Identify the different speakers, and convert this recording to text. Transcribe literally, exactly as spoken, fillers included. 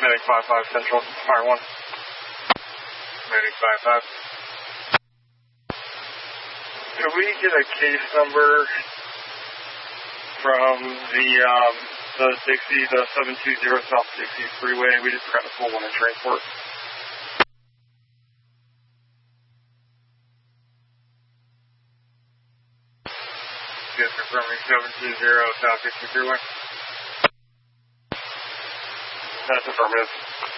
Speaker 1: Medic five five Central, Fire one. Medic five five. Could we get a case number from the um, the Dixie, the seven two zero South Dixie Freeway? We just got a full one in transport. Yes, confirming seven two zero South Dixie Freeway. That's affirmative.